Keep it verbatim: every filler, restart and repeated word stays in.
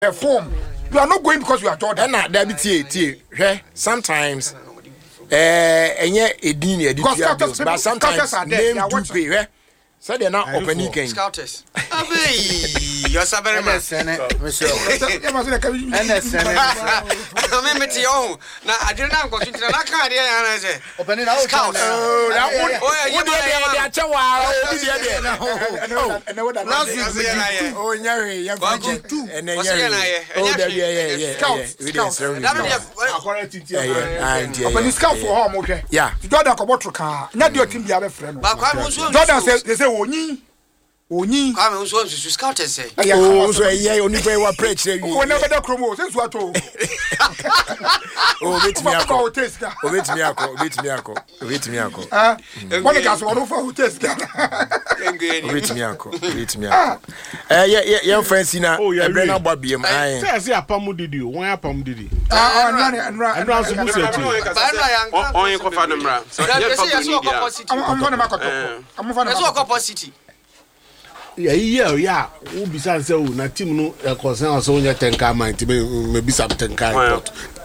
perform. You are not going because you are Jordan. Na that be tie tie. Sometimes eh enye edin e di but sometimes name do pay. So they now open again. Scouters. Abi, you're so very much. Monsieur. You must like N S N. I mean to you. Na I didn't know go to na ka dey na say. Opening out. Scouts. Oh, that one. Oh, you dey dey achewa. Oh, dey dey. no, and what that. Oh, nyare, ya budget two. And then nyare. Oh, yeah, yeah, yeah. Scouts. We dey serve. That be Yeah, Open scout for home, okay? yeah. Jordan ko botro ka. Na dey team be friend. Ba kwa muso. Jordan say they say Onyi. Onyi. Kwa muso so scouters say. Oh, so yeah, only for what preach you. Ko na better chromo, say so ato. Oh, wait me akọ. Oh, taste ka. Oh, wait me akọ. Wait me akọ. Wait me akọ. Ah. One ka so one for taste ka. Wait me akọ. Wait me akọ. Eh, yeah, yeah, your friends na e bre na gba biem ai. Say say apam didi o, won apam didi. Ah, ah, nra nra. Anu aso bu se tu. Ba na yan. On ko fa numra. So That say so opposite. I'm going to make a I'm going to So opposite. Yeah, yeah, yeah. Who be say o na team no e concern so nya tenka man ti me be some tenka report.